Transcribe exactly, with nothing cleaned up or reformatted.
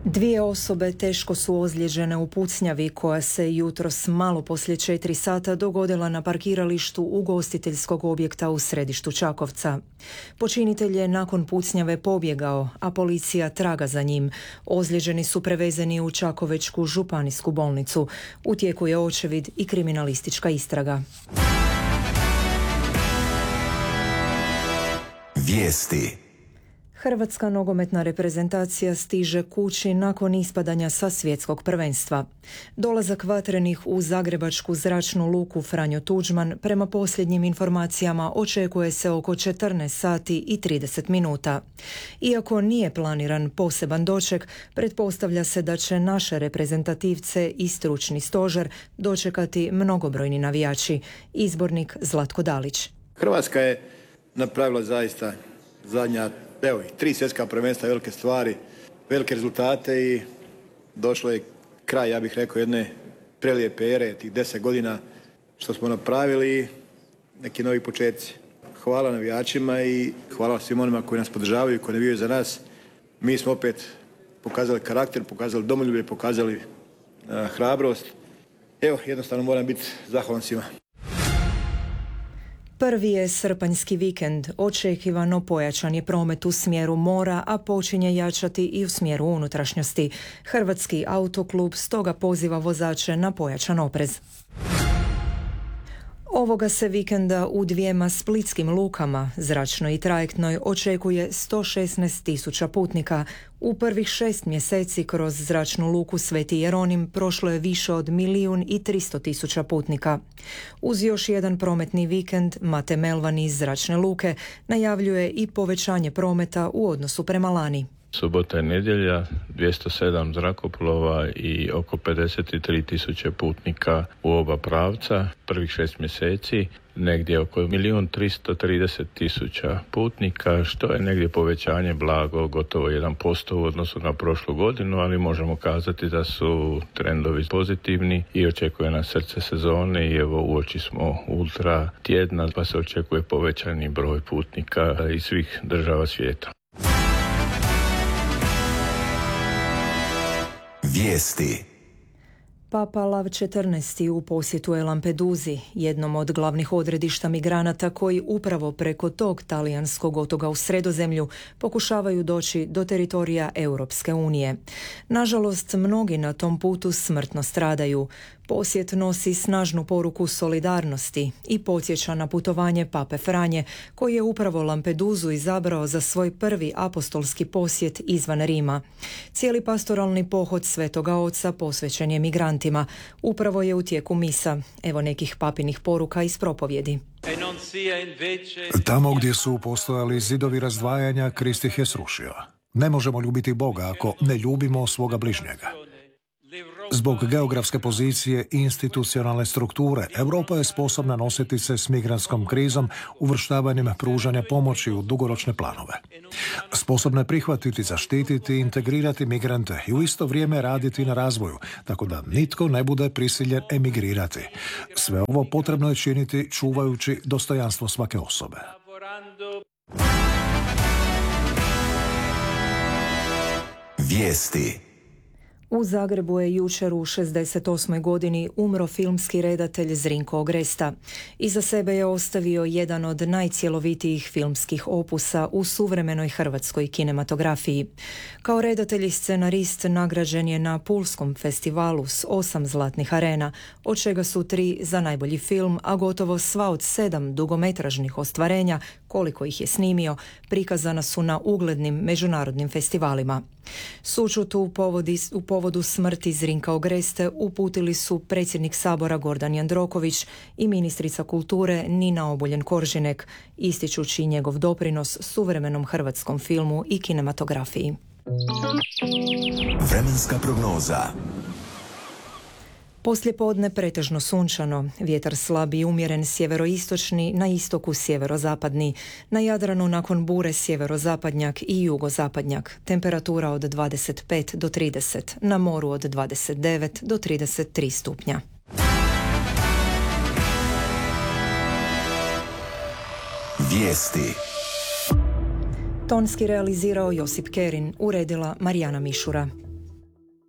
Dvije osobe teško su ozlijeđene u pucnjavi koja se jutros malo poslije četiri sata dogodila na parkiralištu ugostiteljskog objekta u središtu Čakovca. Počinitelj je nakon pucnjave pobjegao, a policija traga za njim. Ozlijeđeni su prevezeni u Čakovečku županijsku bolnicu. U tijeku je očevid i kriminalistička istraga. Vijesti. Hrvatska nogometna reprezentacija stiže kući nakon ispadanja sa svjetskog prvenstva. Dolazak vatrenih u zagrebačku zračnu luku Franjo Tuđman prema posljednjim informacijama očekuje se oko četrnaest sati i trideset minuta. Iako nije planiran poseban doček, pretpostavlja se da će naše reprezentativce i stručni stožer dočekati mnogobrojni navijači. Izbornik Zlatko Dalić. Hrvatska je napravila zaista zadnja Evo ih, tri svjetska prvenstva, velike stvari, velike rezultate i došlo je kraj, ja bih rekao, jedne prelijepe ere, tih deset godina što smo napravili i neki novi početci. Hvala navijačima i hvala svim onima koji nas podržavaju, koji navijaju za nas. Mi smo opet pokazali karakter, pokazali domoljublje, pokazali uh, hrabrost. Evo, jednostavno moram biti zahvalan svima. Prvi je srpanjski vikend. Očekivano pojačan je promet u smjeru mora, a počinje jačati i u smjeru unutrašnjosti. Hrvatski autoklub stoga poziva vozače na pojačan oprez. Ovoga se vikenda u dvijema splitskim lukama, zračnoj i trajektnoj, očekuje sto šesnaest tisuća putnika. U prvih šest mjeseci kroz zračnu luku Sveti Jeronim prošlo je više od milijun i tristo tisuća putnika. Uz još jedan prometni vikend, Mate Melvan iz zračne luke najavljuje i povećanje prometa u odnosu prema lani. Subota i nedjelja, dvjesto sedam zrakoplova i oko pedeset tri tisuće putnika u oba pravca. Prvih šest mjeseci negdje oko milijun tristo trideset tisuća putnika, što je negdje povećanje blago, gotovo jedan posto u odnosu na prošlu godinu, ali možemo kazati da su trendovi pozitivni i očekuje nas srce sezone i evo uoči smo ultra tjedna, pa se očekuje povećani broj putnika iz svih država svijeta. Vijesti. Papa Lav četrnaesti u posjetu je Lampeduzi, jednom od glavnih odredišta migranata koji upravo preko tog talijanskog otoka u Sredozemlju pokušavaju doći do teritorija Europske unije. Nažalost, mnogi na tom putu smrtno stradaju. Posjet nosi snažnu poruku solidarnosti i podsjeća na putovanje Pape Franje, koji je upravo Lampeduzu izabrao za svoj prvi apostolski posjet izvan Rima. Cijeli pastoralni pohod Svetoga Oca posvećen je migrantima. Upravo je u tijeku misa. Evo nekih papinih poruka iz propovjedi. Tamo gdje su postojali zidovi razdvajanja, Krist ih je srušio. Ne možemo ljubiti Boga ako ne ljubimo svoga bližnjega. Zbog geografske pozicije i institucionalne strukture, Europa je sposobna nositi se s migrantskom krizom uvrštavanjem pružanja pomoći u dugoročne planove. Sposobna je prihvatiti, zaštititi i integrirati migrante i u isto vrijeme raditi na razvoju, tako da nitko ne bude prisiljen emigrirati. Sve ovo potrebno je činiti čuvajući dostojanstvo svake osobe. Vijesti. U Zagrebu je jučer u šezdeset osmoj godini umro filmski redatelj Zrinko Ogresta. Iza sebe je ostavio jedan od najcjelovitijih filmskih opusa u suvremenoj hrvatskoj kinematografiji. Kao redatelj i scenarist nagrađen je na Pulskom festivalu s osam zlatnih arena, od čega su tri za najbolji film, a gotovo sva od sedam dugometražnih ostvarenja, koliko ih je snimio, prikazana su na uglednim međunarodnim festivalima. Sućut u, povodi, u povodu smrti Zrinka Ogreste uputili su predsjednik Sabora Gordan Jandroković i ministrica kulture Nina Obuljen-Koržinek, ističući njegov doprinos suvremenom hrvatskom filmu i kinematografiji. Vremenska prognoza. Poslijepodne pretežno sunčano, vjetar slab i umjeren sjeveroistočni, na istoku sjeverozapadni, na Jadranu nakon bure sjeverozapadnjak i jugozapadnjak, temperatura od dvadeset pet do trideset, na moru od dvadeset devet do trideset tri stupnja. Vijesti. Tonski realizirao Josip Kerin, uredila Marijana Mišura.